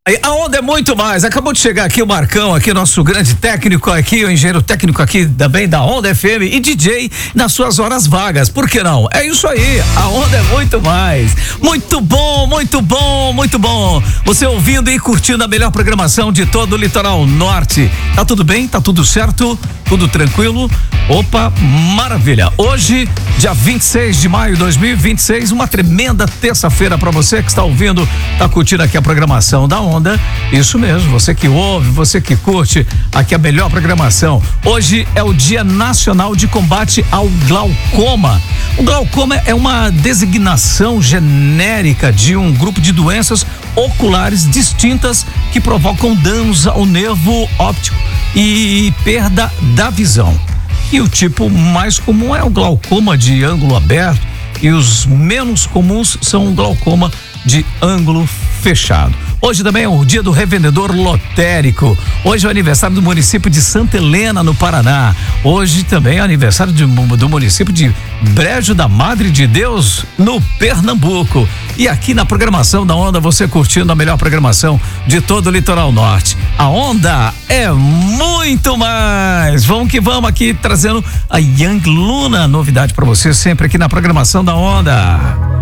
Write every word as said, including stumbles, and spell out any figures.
A onda é muito mais. Acabou de chegar aqui o Marcão, aqui nosso grande técnico aqui, o engenheiro técnico aqui também da Onda F M e D J nas suas horas vagas. Por que não? É isso aí. A onda é muito mais. Muito bom, muito bom, muito bom. Você ouvindo e curtindo a melhor programação de todo o litoral norte. Tá tudo bem? Tá tudo certo? Tudo tranquilo? Opa, maravilha. Hoje, dia vinte e seis de maio de dois mil e vinte e seis, uma tremenda terça-feira para você que está ouvindo, tá curtindo aqui a programação da Onda. Onda, isso mesmo, você que ouve, você que curte aqui a melhor programação. Hoje é o Dia Nacional de Combate ao Glaucoma. O glaucoma é uma designação genérica de um grupo de doenças oculares distintas que provocam danos ao nervo óptico e perda da visão. E o tipo mais comum é o glaucoma de ângulo aberto e os menos comuns são o glaucoma de ângulo fechado. Hoje também é o dia do revendedor lotérico. Hoje é o aniversário do município de Santa Helena, no Paraná. Hoje também é o aniversário de, do município de Brejo da Madre de Deus, no Pernambuco. E aqui na programação da Onda, você curtindo a melhor programação de todo o litoral norte. A Onda é muito mais. Vamos que vamos aqui trazendo a Young Luna, novidade para você sempre aqui na programação da Onda.